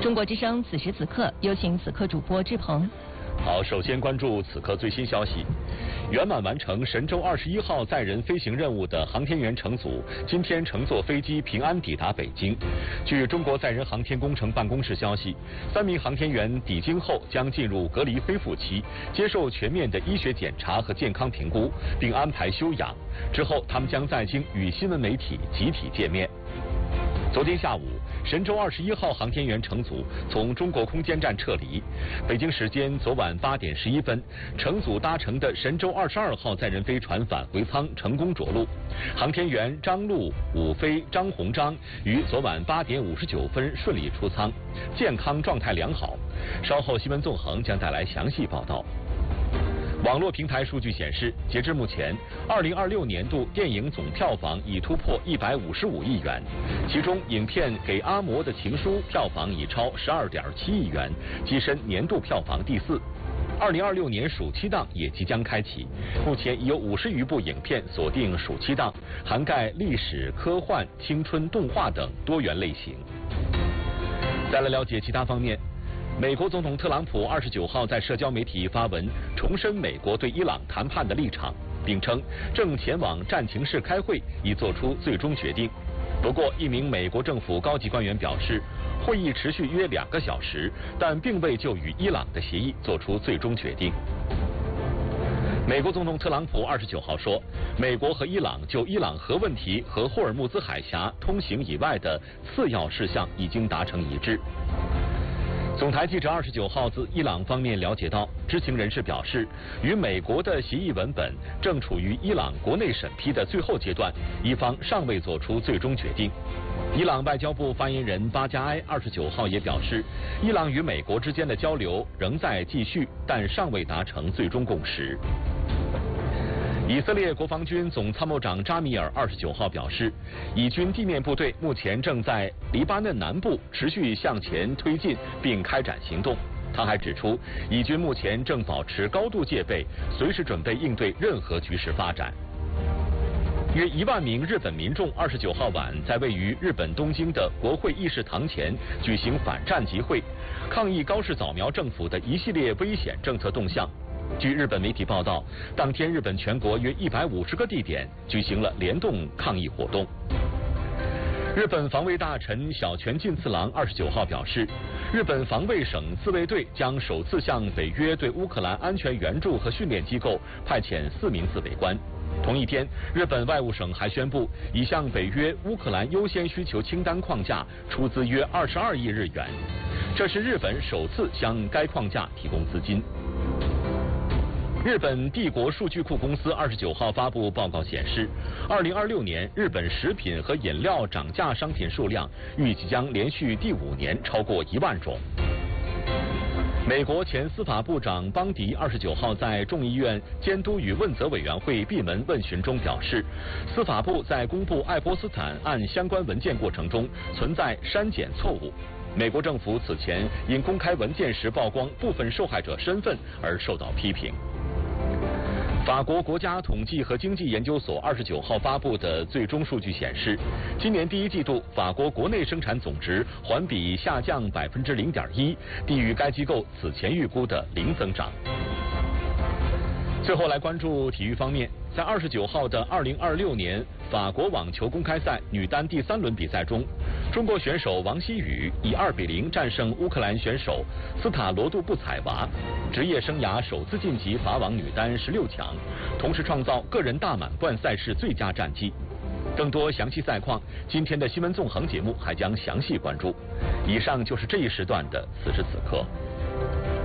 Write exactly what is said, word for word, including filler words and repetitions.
中国之声此时此刻，有请此刻主播志鹏。 好，首先关注此刻最新消息。圆满完成神舟二十一号载人飞行任务的航天员乘组，今天乘坐飞机平安抵达北京。据中国载人航天工程办公室消息，三名航天员抵京后将进入隔离恢复期，接受全面的医学检查和健康评估，并安排休养。之后，他们将在京与新闻媒体集体见面。昨天下午，神舟二十一号航天员乘组从中国空间站撤离。北京时间昨晚八点十一分，乘组搭乘的神舟二十二号载人飞船返回舱成功着陆。航天员张陆、武飞、张鸿章于昨晚八点五十九分顺利出舱，健康状态良好。稍后新闻纵横将带来详细报道。网络平台数据显示，截至目前，二零二六年度电影总票房已突破一百五十五亿元，其中影片《给阿嬷的情书》票房已超十二点七亿元，跻身年度票房第四。二零二六年暑期档也即将开启，目前已有五十余部影片锁定暑期档，涵盖历史、科幻、青春、动画等多元类型。再来了解其他方面。美国总统特朗普二十九号在社交媒体发文，重申美国对伊朗谈判的立场，并称正前往战情室开会，已做出最终决定。不过，一名美国政府高级官员表示，会议持续约两个小时，但并未就与伊朗的协议做出最终决定。美国总统特朗普二十九号说，美国和伊朗就伊朗核问题和霍尔木兹海峡通行以外的次要事项已经达成一致。总台记者二十九号自伊朗方面了解到，知情人士表示，与美国的协议文本正处于伊朗国内审批的最后阶段，伊方尚未做出最终决定。伊朗外交部发言人巴加埃二十九号也表示，伊朗与美国之间的交流仍在继续，但尚未达成最终共识。以色列国防军总参谋长扎米尔二十九号表示，以军地面部队目前正在黎巴嫩南部持续向前推进并开展行动。他还指出，以军目前正保持高度戒备，随时准备应对任何局势发展。约一万名日本民众二十九号晚在位于日本东京的国会议事堂前举行反战集会，抗议高市早苗政府的一系列危险政策动向。据日本媒体报道，当天日本全国约一百五十个地点举行了联动抗议活动。日本防卫大臣小泉进次郎二十九号表示，日本防卫省自卫队将首次向北约对乌克兰安全援助和训练机构派遣四名自卫官。同一天，日本外务省还宣布，已向北约乌克兰优先需求清单框架出资约二十二亿日元，这是日本首次向该框架提供资金。日本帝国数据库公司二十九号发布报告显示，二零二六年日本食品和饮料涨价商品数量预计将连续第五年超过一万种。美国前司法部长邦迪二十九号在众议院监督与问责委员会闭门问询中表示，司法部在公布爱泼斯坦案相关文件过程中存在删减错误。美国政府此前因公开文件时曝光部分受害者身份而受到批评。法国国家统计和经济研究所二十九号发布的最终数据显示，今年第一季度法国国内生产总值环比下降百分之零点一，低于该机构此前预估的零增长。最后来关注体育方面，在二十九号的二零二六年法国网球公开赛女单第三轮比赛中，中国选手王希雨以二比零战胜乌克兰选手斯塔罗杜布采娃，职业生涯首次晋级法网女单十六强，同时创造个人大满贯赛事最佳战绩。更多详细赛况，今天的新闻纵横节目还将详细关注。以上就是这一时段的此时此刻。